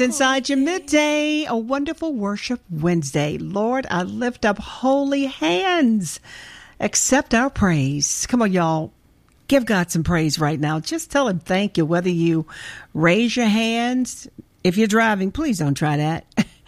Inside your midday, a wonderful worship Wednesday. Lord, I lift up holy hands. Accept our praise. Come on, y'all. Give God some praise right now. Just tell him thank you. Whether you raise your hands, if you're driving, please don't try that.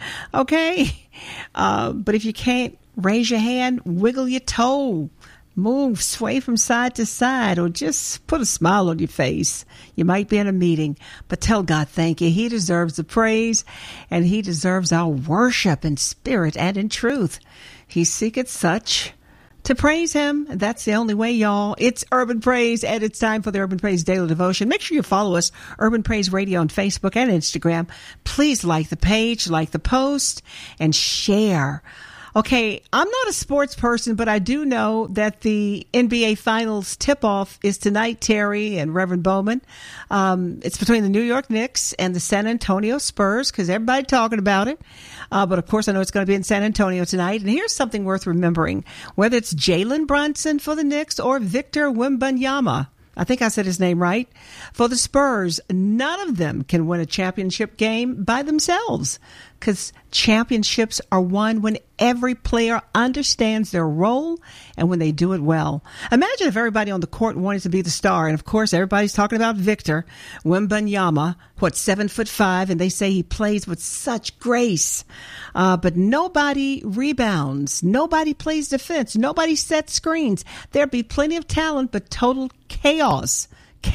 Okay? But if you can't raise your hand, wiggle your toe. Move, sway from side to side, or just put a smile on your face. You might be in a meeting, but tell God thank you. He deserves the praise, and he deserves our worship in spirit and in truth. He seeketh such to praise him. That's the only way, y'all. It's Urban Praise, and it's time for the Urban Praise Daily Devotion. Make sure you follow us, Urban Praise Radio, on Facebook and Instagram. Please like the page, like the post, and share. Okay, I'm not a sports person, but I do know that the NBA Finals tip-off is tonight, Terry and Reverend Bowman. It's between the New York Knicks and the San Antonio Spurs, because everybody's talking about it. But, of course, I know it's going to be in San Antonio tonight. And here's something worth remembering. Whether it's Jalen Brunson for the Knicks or Victor Wembanyama, I think I said his name right, for the Spurs, none of them can win a championship game by themselves, because championships are won when every player understands their role and when they do it well. Imagine if everybody on the court wanted to be the star, and of course everybody's talking about Victor Wembanyama, 7'5", and they say he plays with such grace. But nobody rebounds, nobody plays defense, nobody sets screens. There'd be plenty of talent, but total chaos.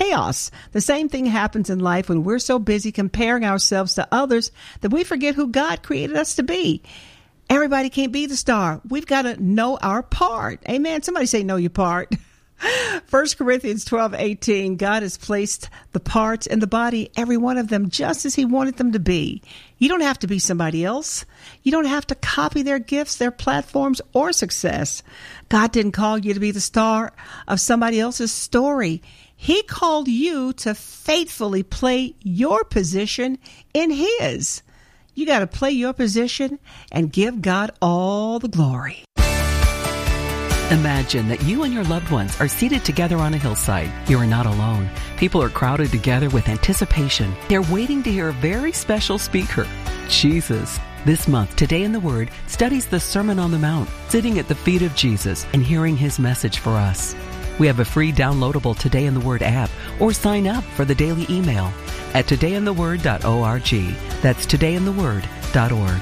The same thing happens in life when we're so busy comparing ourselves to others that we forget who God created us to be. Everybody can't be the star. We've got to know our part. Amen. Somebody say, know your part. 1 Corinthians 12:18, God has placed the parts in the body, every one of them, just as he wanted them to be. You don't have to be somebody else. You don't have to copy their gifts, their platforms, or success. God didn't call you to be the star of somebody else's story. He called you to faithfully play your position in his. You got to play your position and give God all the glory. Imagine that you and your loved ones are seated together on a hillside. You are not alone. People are crowded together with anticipation. They're waiting to hear a very special speaker, Jesus. This month, Today in the Word studies the Sermon on the Mount, sitting at the feet of Jesus and hearing his message for us. We have a free downloadable Today in the Word app, or sign up for the daily email at todayintheword.org. That's todayintheword.org.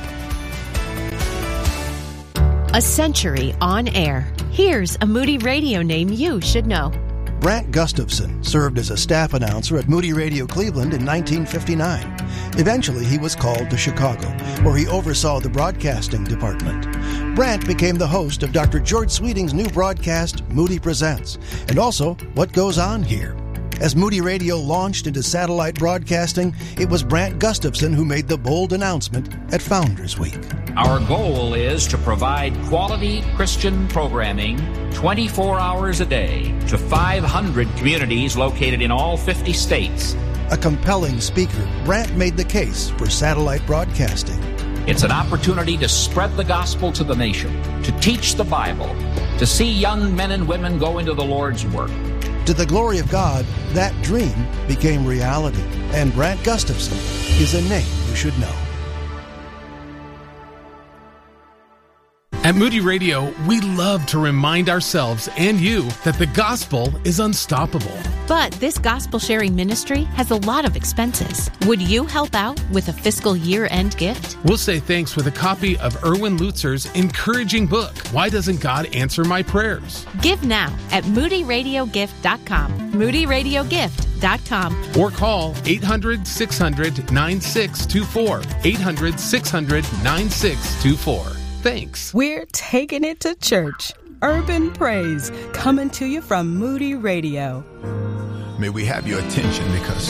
A century on air. Here's a Moody Radio name you should know. Brant Gustafson served as a staff announcer at Moody Radio Cleveland in 1959. Eventually, he was called to Chicago, where he oversaw the broadcasting department. Brant became the host of Dr. George Sweeting's new broadcast, Moody Presents, and also What Goes On Here. As Moody Radio launched into satellite broadcasting, it was Brant Gustafson who made the bold announcement at Founders Week. Our goal is to provide quality Christian programming 24 hours a day to 500 communities located in all 50 states. A compelling speaker, Brant made the case for satellite broadcasting. It's an opportunity to spread the gospel to the nation, to teach the Bible, to see young men and women go into the Lord's work. To the glory of God, that dream became reality, and Brant Gustafson is a name you should know. At Moody Radio, we love to remind ourselves and you that the gospel is unstoppable. But this gospel sharing ministry has a lot of expenses. Would you help out with a fiscal year-end gift? We'll say thanks with a copy of Erwin Lutzer's encouraging book, Why Doesn't God Answer My Prayers? Give now at moodyradiogift.com. moodyradiogift.com. Or call 800-600-9624. 800-600-9624. Thanks. We're taking it to church. Urban Praise, coming to you from Moody Radio. May we have your attention because